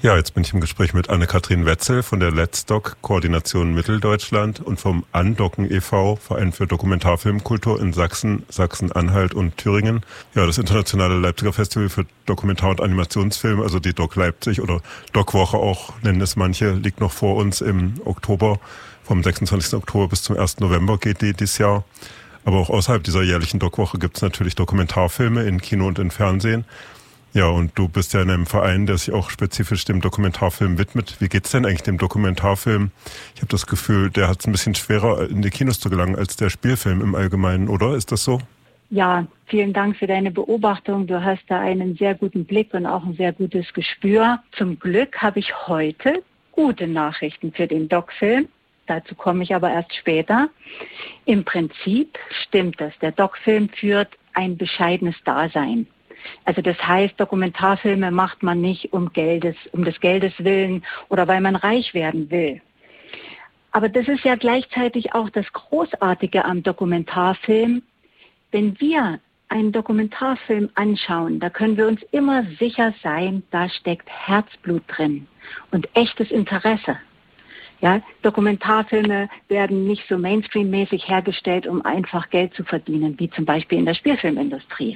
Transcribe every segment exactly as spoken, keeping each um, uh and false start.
Ja, jetzt bin ich im Gespräch mit Anne-Kathrin Wetzel von der Let's Doc Koordination Mitteldeutschland und vom Andocken e V, Verein für Dokumentarfilmkultur in Sachsen, Sachsen-Anhalt und Thüringen. Ja, das internationale Leipziger Festival für Dokumentar- und Animationsfilm, also die Doc Leipzig oder Doc-Woche auch, nennen es manche, liegt noch vor uns im Oktober. Vom sechsundzwanzigsten Oktober bis zum ersten November geht die dieses Jahr. Aber auch außerhalb dieser jährlichen Doc-Woche gibt es natürlich Dokumentarfilme in Kino und in Fernsehen. Ja, und du bist ja in einem Verein, der sich auch spezifisch dem Dokumentarfilm widmet. Wie geht's denn eigentlich dem Dokumentarfilm? Ich habe das Gefühl, der hat es ein bisschen schwerer, in die Kinos zu gelangen, als der Spielfilm im Allgemeinen, oder? Ist das so? Ja, vielen Dank für deine Beobachtung. Du hast da einen sehr guten Blick und auch ein sehr gutes Gespür. Zum Glück habe ich heute gute Nachrichten für den Doc-Film. Dazu komme ich aber erst später. Im Prinzip stimmt das. Der Doc-Film führt ein bescheidenes Dasein. Also das heißt, Dokumentarfilme macht man nicht um Geldes, um des Geldes willen oder weil man reich werden will. Aber das ist ja gleichzeitig auch das Großartige am Dokumentarfilm. Wenn wir einen Dokumentarfilm anschauen, da können wir uns immer sicher sein, da steckt Herzblut drin und echtes Interesse. Ja, Dokumentarfilme werden nicht so mainstream-mäßig hergestellt, um einfach Geld zu verdienen, wie zum Beispiel in der Spielfilmindustrie.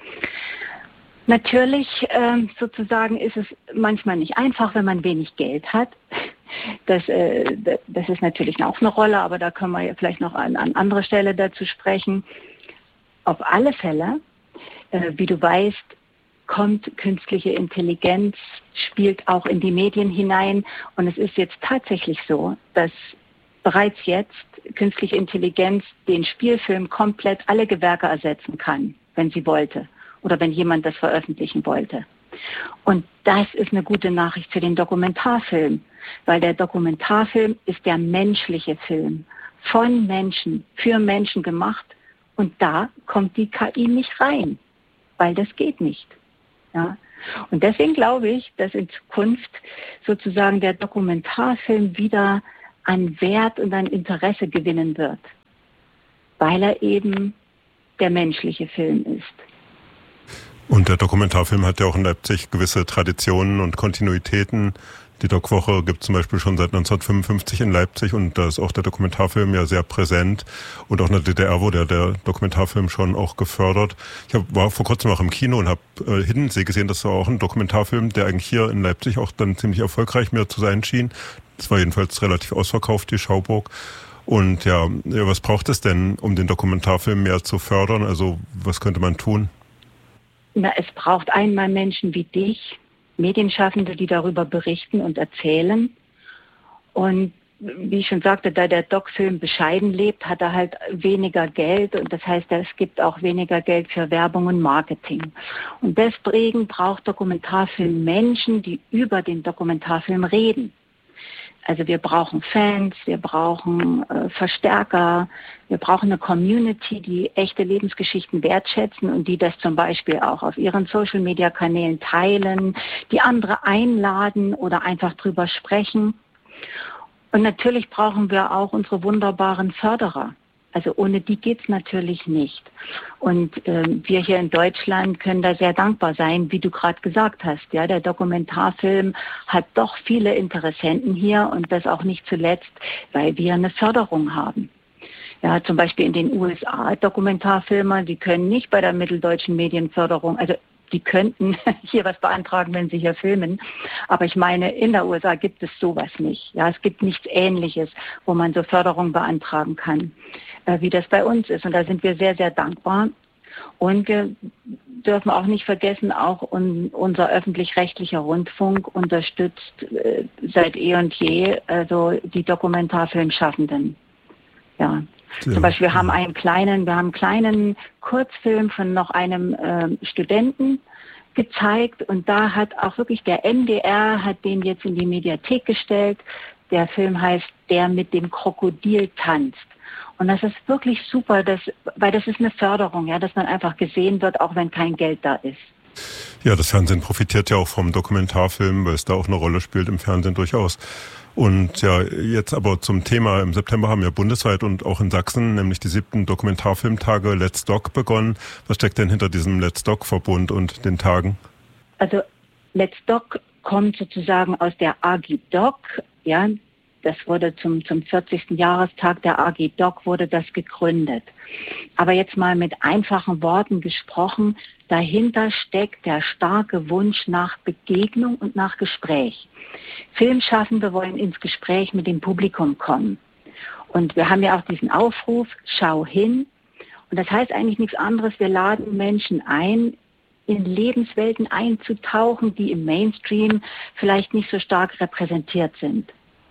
Natürlich ähm, sozusagen ist es manchmal nicht einfach, wenn man wenig Geld hat. Das, äh, das ist natürlich auch eine Rolle, aber da können wir ja vielleicht noch an, an anderer Stelle dazu sprechen. Auf alle Fälle, äh, wie du weißt, kommt künstliche Intelligenz, spielt auch in die Medien hinein. Und es ist jetzt tatsächlich so, dass bereits jetzt künstliche Intelligenz den Spielfilm komplett alle Gewerke ersetzen kann, wenn sie wollte. Oder wenn jemand das veröffentlichen wollte. Und das ist eine gute Nachricht für den Dokumentarfilm, weil der Dokumentarfilm ist der menschliche Film, von Menschen, für Menschen gemacht. Und da kommt die K I nicht rein, weil das geht nicht. Ja? Und deswegen glaube ich, dass in Zukunft sozusagen der Dokumentarfilm wieder an Wert und an Interesse gewinnen wird, weil er eben der menschliche Film ist. Und der Dokumentarfilm hat ja auch in Leipzig gewisse Traditionen und Kontinuitäten. Die Doc-Woche gibt es zum Beispiel schon seit neunzehnhundertfünfundfünfzig in Leipzig und da ist auch der Dokumentarfilm ja sehr präsent. Und auch in der D D R wurde ja der Dokumentarfilm schon auch gefördert. Ich hab, war vor kurzem auch im Kino und habe äh, Hiddensee gesehen, das war auch ein Dokumentarfilm, der eigentlich hier in Leipzig auch dann ziemlich erfolgreich mir zu sein schien. Das war jedenfalls relativ ausverkauft, die Schauburg. Und ja, ja, was braucht es denn, um den Dokumentarfilm mehr zu fördern? Also was könnte man tun? Na, es braucht einmal Menschen wie dich, Medienschaffende, die darüber berichten und erzählen. Und wie ich schon sagte, da der Doc-Film bescheiden lebt, hat er halt weniger Geld. Und das heißt, es gibt auch weniger Geld für Werbung und Marketing. Und deswegen braucht Dokumentarfilm Menschen, die über den Dokumentarfilm reden. Also wir brauchen Fans, wir brauchen äh, Verstärker, wir brauchen eine Community, die echte Lebensgeschichten wertschätzen und die das zum Beispiel auch auf ihren Social-Media-Kanälen teilen, die andere einladen oder einfach drüber sprechen. Und natürlich brauchen wir auch unsere wunderbaren Förderer. Also ohne die geht's natürlich nicht. Und äh, wir hier in Deutschland können da sehr dankbar sein, wie du gerade gesagt hast. Ja, der Dokumentarfilm hat doch viele Interessenten hier und das auch nicht zuletzt, weil wir eine Förderung haben. Ja, zum Beispiel in den U S A Dokumentarfilmer, die können nicht bei der Mitteldeutschen Medienförderung, also die könnten hier was beantragen, wenn sie hier filmen. Aber ich meine, in der U S A gibt es sowas nicht. Ja, es gibt nichts Ähnliches, wo man so Förderung beantragen kann, äh, wie das bei uns ist. Und da sind wir sehr, sehr dankbar. Und wir dürfen auch nicht vergessen, auch un, unser öffentlich-rechtlicher Rundfunk unterstützt äh, seit eh und je also die Dokumentarfilmschaffenden. Ja. Ja. Zum Beispiel, wir haben einen kleinen, wir haben einen kleinen Kurzfilm von noch einem äh, Studenten gezeigt und da hat auch wirklich der M D R hat den jetzt in die Mediathek gestellt. Der Film heißt Der mit dem Krokodil tanzt. Und das ist wirklich super, dass, weil das ist eine Förderung, ja, dass man einfach gesehen wird, auch wenn kein Geld da ist. Ja, das Fernsehen profitiert ja auch vom Dokumentarfilm, weil es da auch eine Rolle spielt im Fernsehen durchaus. Und ja, jetzt aber zum Thema. Im September haben ja bundesweit und auch in Sachsen nämlich die siebten Dokumentarfilmtage Let's Doc begonnen. Was steckt denn hinter diesem Let's Doc-Verbund und den Tagen? Also Let's Doc kommt sozusagen aus der A G Doc, ja, das wurde zum, zum vierzigsten Jahrestag der A G Doc wurde das gegründet. Aber jetzt mal mit einfachen Worten gesprochen, dahinter steckt der starke Wunsch nach Begegnung und nach Gespräch. Filmschaffende wollen ins Gespräch mit dem Publikum kommen. Und wir haben ja auch diesen Aufruf, schau hin. Und das heißt eigentlich nichts anderes, wir laden Menschen ein, in Lebenswelten einzutauchen, die im Mainstream vielleicht nicht so stark repräsentiert sind.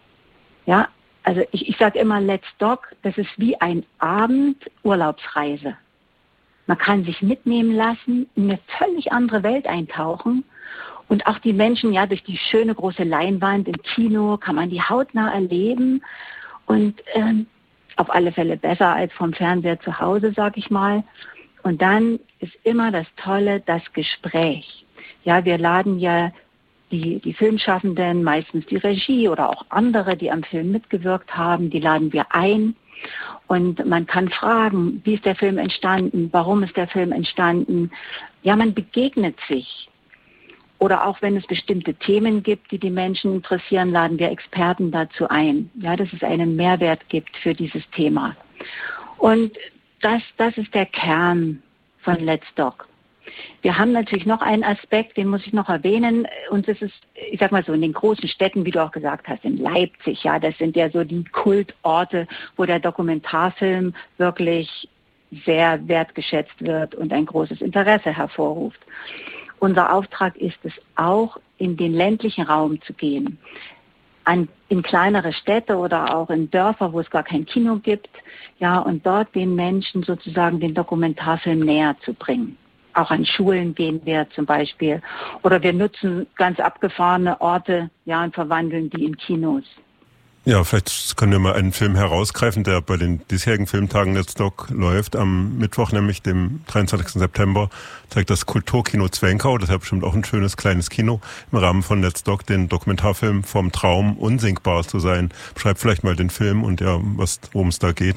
Ja, also ich, ich sage immer, Let's Doc, das ist wie ein Abend Urlaubsreise. Man kann sich mitnehmen lassen, in eine völlig andere Welt eintauchen und auch die Menschen, ja, durch die schöne große Leinwand im Kino kann man die hautnah erleben und ähm, auf alle Fälle besser als vom Fernseher zu Hause, sag ich mal. Und dann ist immer das Tolle, das Gespräch. Ja, wir laden ja die, die Filmschaffenden, meistens die Regie oder auch andere, die am Film mitgewirkt haben, die laden wir ein. Und man kann fragen, wie ist der Film entstanden, warum ist der Film entstanden. Ja, man begegnet sich. Oder auch wenn es bestimmte Themen gibt, die die Menschen interessieren, laden wir Experten dazu ein. Ja, dass es einen Mehrwert gibt für dieses Thema. Und das, das ist der Kern von Let's Doc. Wir haben natürlich noch einen Aspekt, den muss ich noch erwähnen. Und das ist, ich sag mal so, in den großen Städten, wie du auch gesagt hast, in Leipzig, ja, das sind ja so die Kultorte, wo der Dokumentarfilm wirklich sehr wertgeschätzt wird und ein großes Interesse hervorruft. Unser Auftrag ist es auch, in den ländlichen Raum zu gehen, an, in kleinere Städte oder auch in Dörfer, wo es gar kein Kino gibt, ja, und dort den Menschen sozusagen den Dokumentarfilm näher zu bringen. Auch an Schulen gehen wir zum Beispiel. Oder wir nutzen ganz abgefahrene Orte, ja, und verwandeln die in Kinos. Ja, vielleicht können wir mal einen Film herausgreifen, der bei den diesjährigen Filmtagen Let's Doc läuft. Am Mittwoch, nämlich dem dreiundzwanzigsten September, zeigt das Kulturkino Zwenkau, das ist ja bestimmt auch ein schönes kleines Kino, im Rahmen von Let's Doc den Dokumentarfilm Vom Traum unsinkbar zu sein. Beschreib vielleicht mal den Film und ja, was, worum es da geht.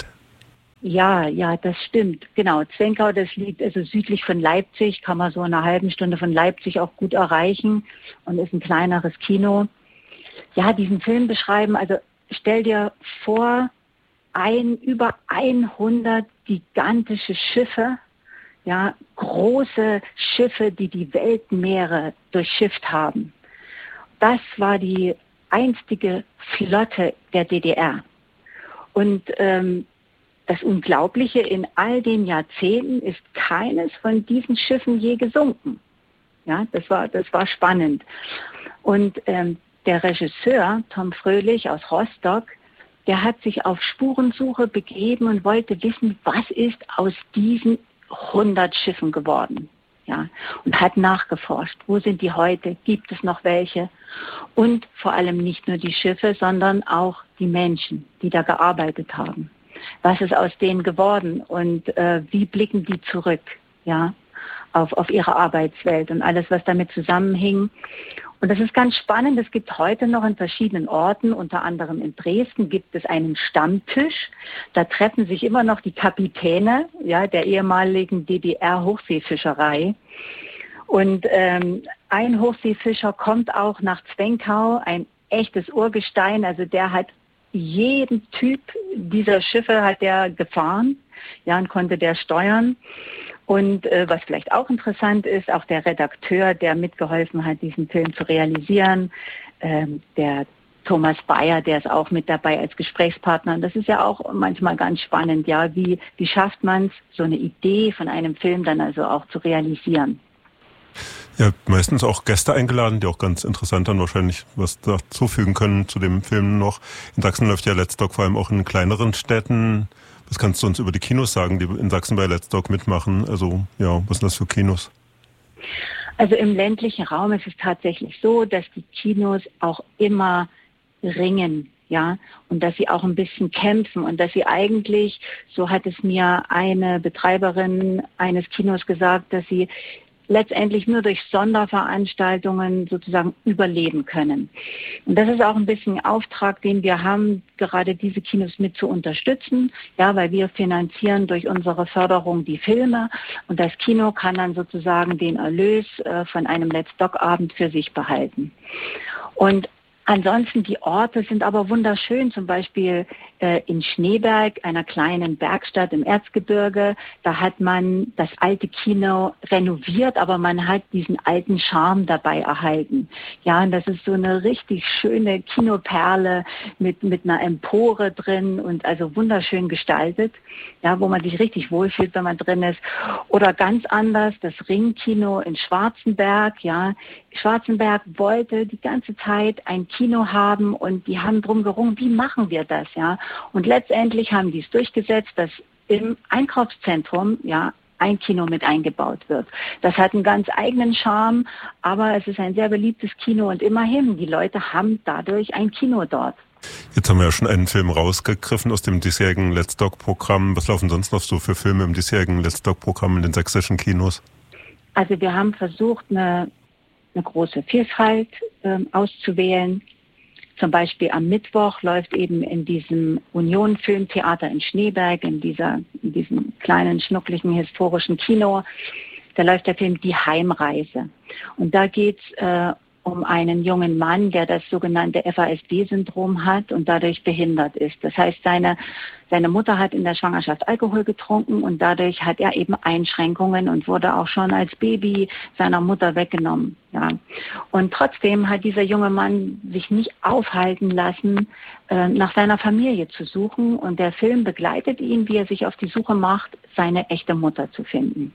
Ja, ja, das stimmt. Genau, Zwenkau, das liegt also südlich von Leipzig, kann man so in einer halben Stunde von Leipzig auch gut erreichen und ist ein kleineres Kino. Ja, diesen Film beschreiben, also stell dir vor, ein, über hundert gigantische Schiffe, ja, große Schiffe, die die Weltmeere durchschifft haben. Das war die einstige Flotte der D D R. Und ähm, das Unglaubliche, in all den Jahrzehnten ist keines von diesen Schiffen je gesunken. Ja, das war, das war spannend. Und ähm, der Regisseur, Tom Fröhlich aus Rostock, der hat sich auf Spurensuche begeben und wollte wissen, was ist aus diesen hundert Schiffen geworden. Ja, und hat nachgeforscht, wo sind die heute, gibt es noch welche? Und vor allem nicht nur die Schiffe, sondern auch die Menschen, die da gearbeitet haben. Was ist aus denen geworden und äh, wie blicken die zurück, ja, auf, auf ihre Arbeitswelt und alles, was damit zusammenhing. Und das ist ganz spannend. Es gibt heute noch in verschiedenen Orten, unter anderem in Dresden, gibt es einen Stammtisch. Da treffen sich immer noch die Kapitäne, ja, der ehemaligen D D R-Hochseefischerei. Und ähm, ein Hochseefischer kommt auch nach Zwenkau, ein echtes Urgestein. Also der hat jeden Typ dieser Schiffe hat der gefahren, ja, und konnte der steuern. Und äh, was vielleicht auch interessant ist, auch der Redakteur, der mitgeholfen hat, diesen Film zu realisieren, ähm, der Thomas Bayer, der ist auch mit dabei als Gesprächspartner. Und das ist ja auch manchmal ganz spannend, ja, wie, wie schafft man es, so eine Idee von einem Film dann also auch zu realisieren. Ja, meistens auch Gäste eingeladen, die auch ganz interessant dann wahrscheinlich was dazufügen können zu dem Film noch. In Sachsen läuft ja Let's Doc vor allem auch in kleineren Städten. Was kannst du uns über die Kinos sagen, die in Sachsen bei Let's Doc mitmachen? Also, ja, was sind das für Kinos? Also im ländlichen Raum ist es tatsächlich so, dass die Kinos auch immer ringen, ja, und dass sie auch ein bisschen kämpfen und dass sie eigentlich, so hat es mir eine Betreiberin eines Kinos gesagt, dass sie letztendlich nur durch Sonderveranstaltungen sozusagen überleben können. Und das ist auch ein bisschen Auftrag, den wir haben, gerade diese Kinos mit zu unterstützen, ja, weil wir finanzieren durch unsere Förderung die Filme und das Kino kann dann sozusagen den Erlös äh, von einem Let's Doc-Abend für sich behalten. Und ansonsten, die Orte sind aber wunderschön, zum Beispiel äh, in Schneeberg, einer kleinen Bergstadt im Erzgebirge. Da hat man das alte Kino renoviert, aber man hat diesen alten Charme dabei erhalten. Ja, und das ist so eine richtig schöne Kinoperle mit, mit einer Empore drin und also wunderschön gestaltet, ja, wo man sich richtig wohlfühlt, wenn man drin ist. Oder ganz anders, das Ringkino in Schwarzenberg, ja. Schwarzenberg wollte die ganze Zeit ein Kino haben und die haben drum gerungen, wie machen wir das, ja? Und letztendlich haben die es durchgesetzt, dass im Einkaufszentrum, ja, ein Kino mit eingebaut wird. Das hat einen ganz eigenen Charme, aber es ist ein sehr beliebtes Kino und immerhin, die Leute haben dadurch ein Kino dort. Jetzt haben wir ja schon einen Film rausgegriffen aus dem diesjährigen Let's Doc-Programm. Was laufen sonst noch so für Filme im diesjährigen Let's Doc-Programm in den sächsischen Kinos? Also wir haben versucht, eine, eine große Vielfalt äh, auszuwählen. Zum Beispiel am Mittwoch läuft eben in diesem Union Filmtheater in Schneeberg, in dieser, in diesem kleinen, schnuckligen, historischen Kino, da läuft der Film Die Heimreise. Und da geht's äh, um einen jungen Mann, der das sogenannte F A S D-Syndrom hat und dadurch behindert ist. Das heißt, seine, seine Mutter hat in der Schwangerschaft Alkohol getrunken und dadurch hat er eben Einschränkungen und wurde auch schon als Baby seiner Mutter weggenommen. Ja. Und trotzdem hat dieser junge Mann sich nicht aufhalten lassen, äh, nach seiner Familie zu suchen. Und der Film begleitet ihn, wie er sich auf die Suche macht, seine echte Mutter zu finden.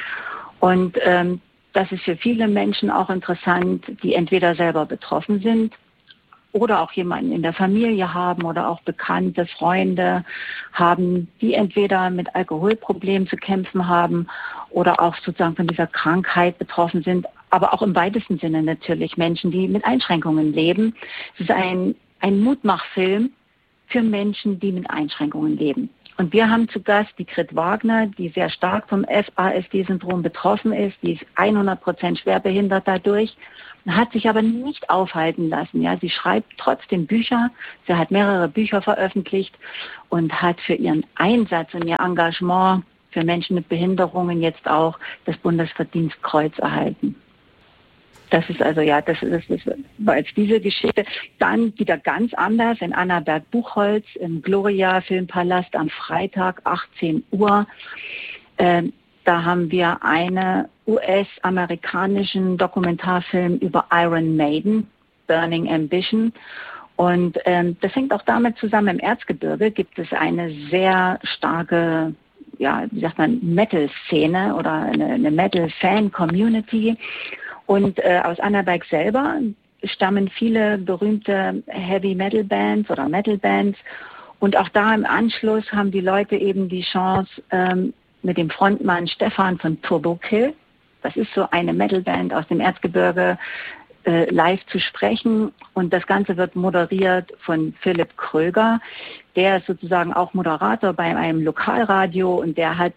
Und ähm, das ist für viele Menschen auch interessant, die entweder selber betroffen sind oder auch jemanden in der Familie haben oder auch bekannte Freunde haben, die entweder mit Alkoholproblemen zu kämpfen haben oder auch sozusagen von dieser Krankheit betroffen sind, aber auch im weitesten Sinne natürlich Menschen, die mit Einschränkungen leben. Es ist ein, ein Mutmachfilm für Menschen, die mit Einschränkungen leben. Und wir haben zu Gast die Grit Wagner, die sehr stark vom F A S D-Syndrom betroffen ist. Die ist hundert Prozent schwerbehindert dadurch, hat sich aber nicht aufhalten lassen. Ja, sie schreibt trotzdem Bücher. Sie hat mehrere Bücher veröffentlicht und hat für ihren Einsatz und ihr Engagement für Menschen mit Behinderungen jetzt auch das Bundesverdienstkreuz erhalten. Das ist also, ja, das, ist, das war jetzt diese Geschichte. Dann wieder ganz anders in Annaberg-Buchholz im Gloria Filmpalast am Freitag, achtzehn Uhr. Ähm, da haben wir einen U S-amerikanischen Dokumentarfilm über Iron Maiden, Burning Ambition. Und ähm, das hängt auch damit zusammen, im Erzgebirge gibt es eine sehr starke, ja, wie sagt man, Metal-Szene oder eine, eine Metal-Fan-Community. Und äh, aus Annaberg selber stammen viele berühmte Heavy-Metal-Bands oder Metal-Bands. Und auch da im Anschluss haben die Leute eben die Chance, ähm, mit dem Frontmann Stefan von Turbo Kill, das ist so eine Metal-Band aus dem Erzgebirge, äh, live zu sprechen. Und das Ganze wird moderiert von Philipp Kröger. Der ist sozusagen auch Moderator bei einem Lokalradio und der hat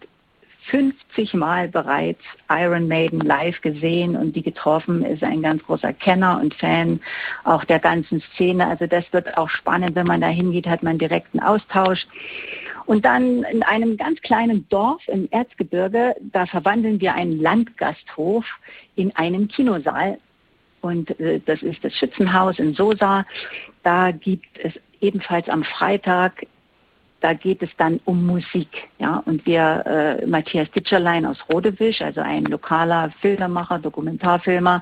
fünfzig Mal bereits Iron Maiden live gesehen und die getroffen, ist ein ganz großer Kenner und Fan auch der ganzen Szene. Also das wird auch spannend, wenn man da hingeht, hat man direkten Austausch. Und dann in einem ganz kleinen Dorf im Erzgebirge, da verwandeln wir einen Landgasthof in einen Kinosaal. Und äh, das ist das Schützenhaus in Sosa. Da gibt es ebenfalls am Freitag, da geht es dann um Musik, ja, und wir, äh, Matthias Ditscherlein aus Rodewisch, also ein lokaler Filmemacher, Dokumentarfilmer,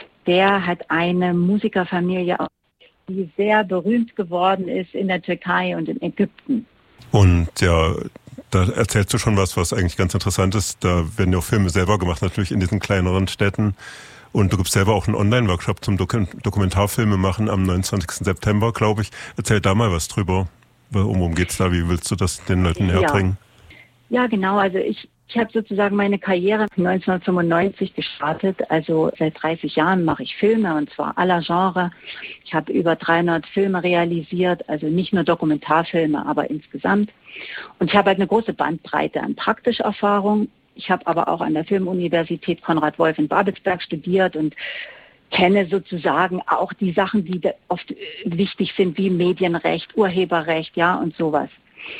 der hat eine Musikerfamilie, die sehr berühmt geworden ist in der Türkei und in Ägypten. Und ja, da erzählst du schon was, was eigentlich ganz interessant ist. Da werden ja auch Filme selber gemacht, natürlich in diesen kleineren Städten. Und du gibst selber auch einen Online-Workshop zum Dok- Dokumentarfilme machen am neunundzwanzigsten September, glaube ich. Erzähl da mal was drüber. Worum geht's da? Wie willst du das den Leuten näher bringen? Ja, ja, genau. Also ich, ich habe sozusagen meine Karriere neunzehnhundertfünfundneunzig gestartet. Also seit dreißig Jahren mache ich Filme und zwar aller Genre. Ich habe über dreihundert Filme realisiert, also nicht nur Dokumentarfilme, aber insgesamt. Und ich habe halt eine große Bandbreite an Praxiserfahrung Ich habe aber auch an der Filmuniversität Konrad Wolf in Babelsberg studiert und kenne sozusagen auch die Sachen, die oft wichtig sind, wie Medienrecht, Urheberrecht, ja, und sowas.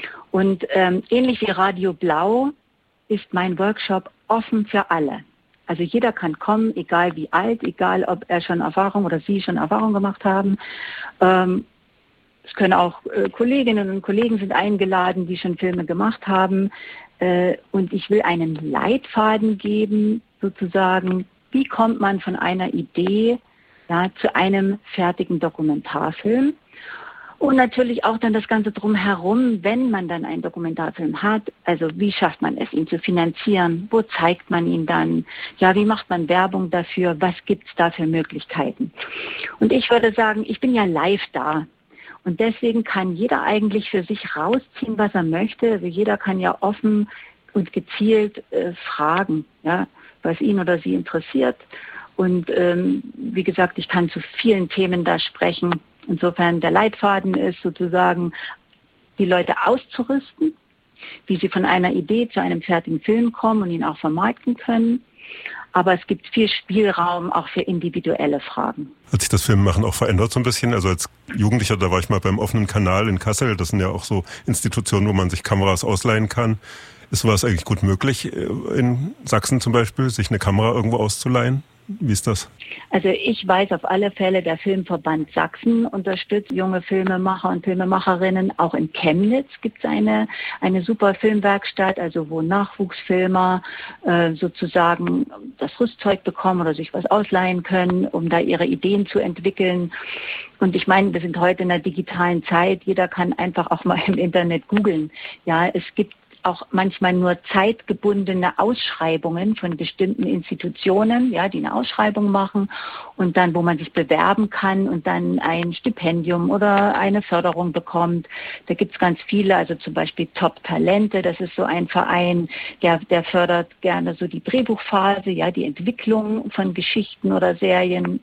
Und ähm, ähnlich wie Radio Blau ist mein Workshop offen für alle. Also jeder kann kommen, egal wie alt, egal ob er schon Erfahrung oder Sie schon Erfahrung gemacht haben. Ähm, es können auch äh, Kolleginnen und Kollegen sind eingeladen, die schon Filme gemacht haben. Äh, und ich will einen Leitfaden geben, sozusagen, wie kommt man von einer Idee, ja, zu einem fertigen Dokumentarfilm. Und natürlich auch dann das Ganze drumherum, wenn man dann einen Dokumentarfilm hat. Also wie schafft man es, ihn zu finanzieren? Wo zeigt man ihn dann? Ja, wie macht man Werbung dafür? Was gibt's da für Möglichkeiten? Und ich würde sagen, ich bin ja live da. Und deswegen kann jeder eigentlich für sich rausziehen, was er möchte. Also jeder kann ja offen und gezielt äh, fragen, ja, was ihn oder sie interessiert. Und ähm, wie gesagt, ich kann zu vielen Themen da sprechen. Insofern der Leitfaden ist sozusagen, die Leute auszurüsten, wie sie von einer Idee zu einem fertigen Film kommen und ihn auch vermarkten können. Aber es gibt viel Spielraum auch für individuelle Fragen. Hat sich das Filmemachen auch verändert so ein bisschen? Also als Jugendlicher, da war ich mal beim offenen Kanal in Kassel. Das sind ja auch so Institutionen, wo man sich Kameras ausleihen kann. Ist sowas eigentlich gut möglich, in Sachsen zum Beispiel, sich eine Kamera irgendwo auszuleihen? Wie ist das? Also ich weiß auf alle Fälle, der Filmverband Sachsen unterstützt junge Filmemacher und Filmemacherinnen. Auch in Chemnitz gibt es eine, eine super Filmwerkstatt, also wo Nachwuchsfilmer äh, sozusagen das Rüstzeug bekommen oder sich was ausleihen können, um da ihre Ideen zu entwickeln. Und ich meine, wir sind heute in einer digitalen Zeit. Jeder kann einfach auch mal im Internet googeln. Ja, es gibt auch manchmal nur zeitgebundene Ausschreibungen von bestimmten Institutionen, ja, die eine Ausschreibung machen und dann, wo man sich bewerben kann und dann ein Stipendium oder eine Förderung bekommt. Da gibt's ganz viele, also zum Beispiel Top Talente, das ist so ein Verein, der, der fördert gerne so die Drehbuchphase, ja, die Entwicklung von Geschichten oder Serien.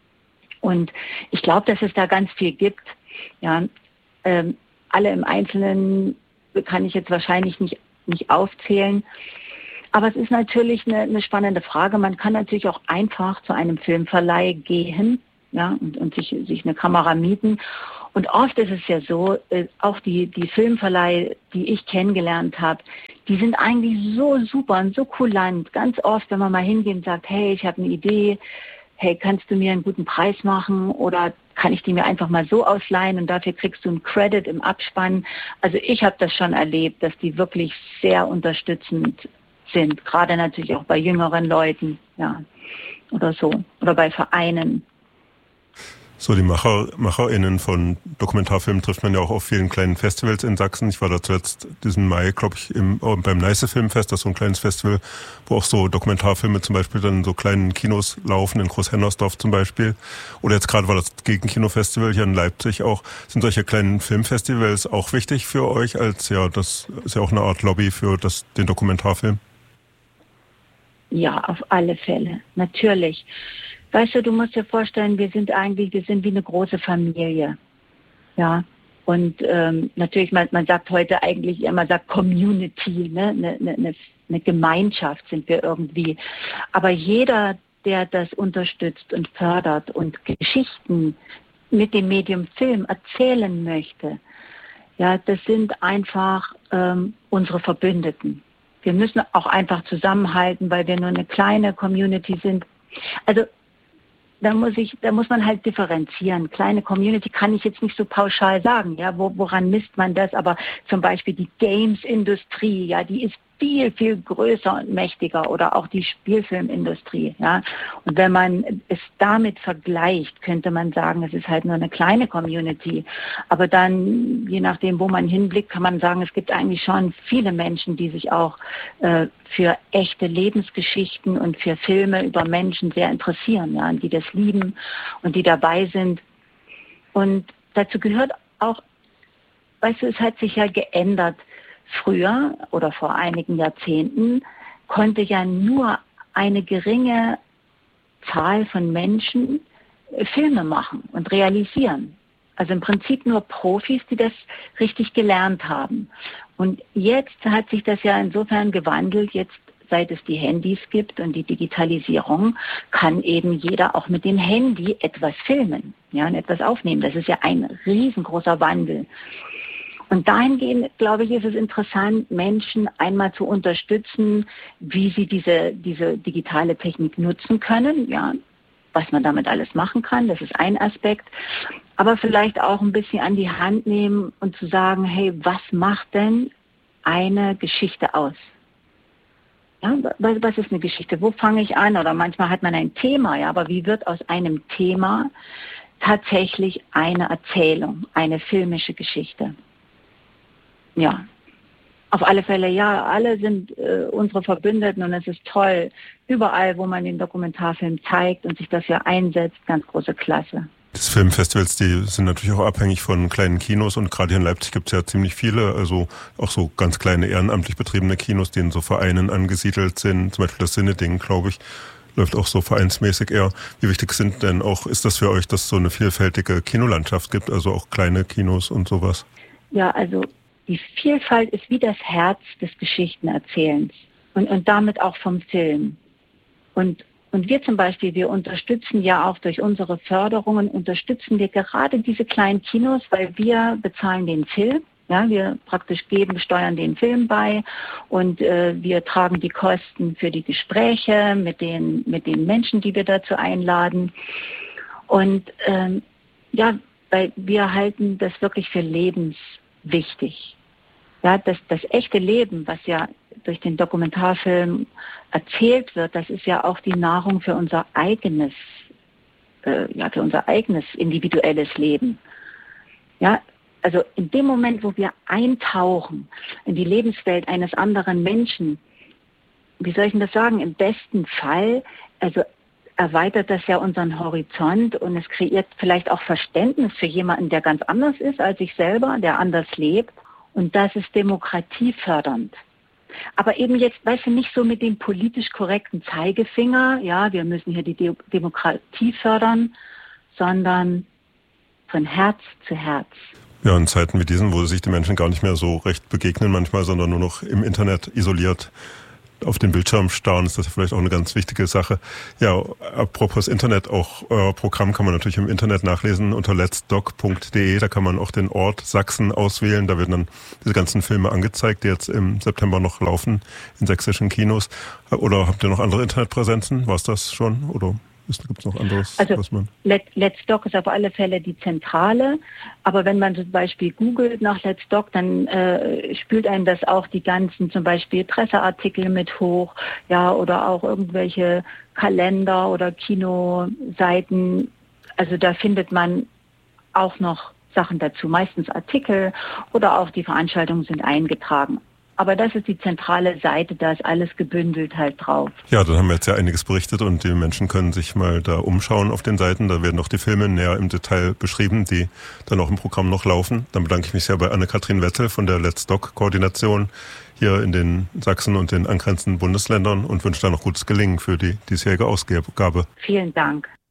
Und ich glaube, dass es da ganz viel gibt, ja, ähm, alle im Einzelnen kann ich jetzt wahrscheinlich nicht, nicht aufzählen. Aber es ist natürlich eine, eine spannende Frage. Man kann natürlich auch einfach zu einem Filmverleih gehen, ja, und, und sich, sich eine Kamera mieten. Und oft ist es ja so, äh, auch die, die Filmverleih, die ich kennengelernt habe, die sind eigentlich so super und so kulant. Ganz oft, wenn man mal hingeht und sagt, hey, ich habe eine Idee, hey, kannst du mir einen guten Preis machen oder kann ich die mir einfach mal so ausleihen und dafür kriegst du einen Credit im Abspann. Also ich habe das schon erlebt, dass die wirklich sehr unterstützend sind, gerade natürlich auch bei jüngeren Leuten, ja, oder so, oder bei Vereinen. So, die Macher, MacherInnen von Dokumentarfilmen trifft man ja auch auf vielen kleinen Festivals in Sachsen. Ich war da zuletzt diesen Mai, glaube ich, im, beim Neiße Filmfest, das ist so ein kleines Festival, wo auch so Dokumentarfilme zum Beispiel dann in so kleinen Kinos laufen, in Großhennersdorf zum Beispiel. Oder jetzt gerade war das Gegenkinofestival hier in Leipzig auch. Sind solche kleinen Filmfestivals auch wichtig für euch als, ja, das ist ja auch eine Art Lobby für das, den Dokumentarfilm? Ja, auf alle Fälle, natürlich. Weißt du, du musst dir vorstellen, wir sind eigentlich, wir sind wie eine große Familie, ja. Und ähm, natürlich, man, man sagt heute eigentlich, man sagt Community, ne, eine, eine, eine Gemeinschaft sind wir irgendwie. Aber jeder, der das unterstützt und fördert und Geschichten mit dem Medium Film erzählen möchte, ja, das sind einfach ähm, unsere Verbündeten. Wir müssen auch einfach zusammenhalten, weil wir nur eine kleine Community sind. Also Da muss ich, da muss man halt differenzieren. Kleine Community kann ich jetzt nicht so pauschal sagen, ja, wo, woran misst man das? Aber zum Beispiel die Games-Industrie, ja, die ist viel, viel größer und mächtiger oder auch die Spielfilmindustrie, ja. Und wenn man es damit vergleicht, könnte man sagen, es ist halt nur eine kleine Community. Aber dann, je nachdem, wo man hinblickt, kann man sagen, es gibt eigentlich schon viele Menschen, die sich auch äh, für echte Lebensgeschichten und für Filme über Menschen sehr interessieren, ja, und die das lieben und die dabei sind. Und dazu gehört auch, weißt du, es hat sich ja geändert. Früher oder vor einigen Jahrzehnten konnte ja nur eine geringe Zahl von Menschen Filme machen und realisieren. Also im Prinzip nur Profis, die das richtig gelernt haben. Und jetzt hat sich das ja insofern gewandelt. Jetzt seit es die Handys gibt und die Digitalisierung, kann eben jeder auch mit dem Handy etwas filmen, ja, und etwas aufnehmen. Das ist ja ein riesengroßer Wandel. Und dahingehend, glaube ich, ist es interessant, Menschen einmal zu unterstützen, wie sie diese, diese digitale Technik nutzen können, ja, was man damit alles machen kann, das ist ein Aspekt. Aber vielleicht auch ein bisschen an die Hand nehmen und zu sagen, hey, was macht denn eine Geschichte aus? Ja, was, was ist eine Geschichte? Wo fange ich an? Oder manchmal hat man ein Thema, ja, aber wie wird aus einem Thema tatsächlich eine Erzählung, eine filmische Geschichte? Ja, auf alle Fälle, ja, alle sind äh, unsere Verbündeten und es ist toll. Überall, wo man den Dokumentarfilm zeigt und sich dafür einsetzt, ganz große Klasse. Die Filmfestivals, die sind natürlich auch abhängig von kleinen Kinos und gerade hier in Leipzig gibt es ja ziemlich viele, also auch so ganz kleine ehrenamtlich betriebene Kinos, die in so Vereinen angesiedelt sind, zum Beispiel das Sinne-Ding, glaube ich, läuft auch so vereinsmäßig eher. Wie wichtig sind denn auch, ist das für euch, dass es so eine vielfältige Kinolandschaft gibt, also auch kleine Kinos und sowas? Ja, also die Vielfalt ist wie das Herz des Geschichtenerzählens und, und damit auch vom Film. Und, und wir zum Beispiel, wir unterstützen ja auch durch unsere Förderungen, unterstützen wir gerade diese kleinen Kinos, weil wir bezahlen den Film. Ja, wir praktisch geben, steuern den Film bei und äh, wir tragen die Kosten für die Gespräche mit den, mit den Menschen, die wir dazu einladen. Und ähm, ja, weil wir halten das wirklich für lebenswichtig. Ja, das, das echte Leben, was ja durch den Dokumentarfilm erzählt wird, das ist ja auch die Nahrung für unser eigenes, äh, ja, für unser eigenes individuelles Leben. Ja, also in dem Moment, wo wir eintauchen in die Lebenswelt eines anderen Menschen, wie soll ich denn das sagen, im besten Fall, also erweitert das ja unseren Horizont und es kreiert vielleicht auch Verständnis für jemanden, der ganz anders ist als ich selber, der anders lebt. Und das ist demokratiefördernd. Aber eben jetzt, weißt du, nicht so mit dem politisch korrekten Zeigefinger, ja, wir müssen hier die De- Demokratie fördern, sondern von Herz zu Herz. Ja, in Zeiten wie diesen, wo sich die Menschen gar nicht mehr so recht begegnen manchmal, sondern nur noch im Internet isoliert auf den Bildschirm starren, ist das vielleicht auch eine ganz wichtige Sache. Ja, apropos Internet, auch euer Programm kann man natürlich im Internet nachlesen unter letsdoc punkt de. Da kann man auch den Ort Sachsen auswählen. Da werden dann diese ganzen Filme angezeigt, die jetzt im September noch laufen in sächsischen Kinos. Oder habt ihr noch andere Internetpräsenzen? War es das schon? Oder gibt es noch anderes, also, was man... Let, Let's Doc ist auf alle Fälle die Zentrale, aber wenn man zum Beispiel googelt nach Let's Doc, dann äh, spült einem das auch die ganzen zum Beispiel Presseartikel mit hoch, ja, oder auch irgendwelche Kalender oder Kinoseiten. Also da findet man auch noch Sachen dazu, meistens Artikel oder auch die Veranstaltungen sind eingetragen. Aber das ist die zentrale Seite, da ist alles gebündelt halt drauf. Ja, dann haben wir jetzt ja einiges berichtet und die Menschen können sich mal da umschauen auf den Seiten. Da werden auch die Filme näher im Detail beschrieben, die dann auch im Programm noch laufen. Dann bedanke ich mich sehr bei Anne-Kathrin Wetzel von der Let's Doc-Koordination hier in den Sachsen und den angrenzenden Bundesländern und wünsche da noch gutes Gelingen für die diesjährige Ausgabe. Vielen Dank.